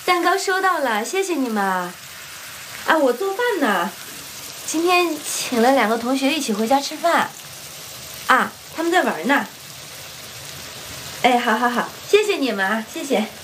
蛋糕收到了，谢谢你们啊！啊，我做饭呢，今天请了2个同学一起回家吃饭。啊，他们在玩呢。哎，好好好，谢谢你们啊，谢谢。